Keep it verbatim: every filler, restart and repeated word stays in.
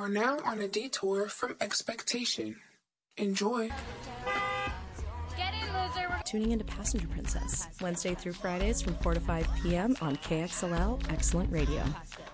are now on a detour from expectation. Enjoy. Get in, loser. Tuning into Passenger Princess, Wednesday through Fridays from four to five p.m. on K X L L Excellent Radio.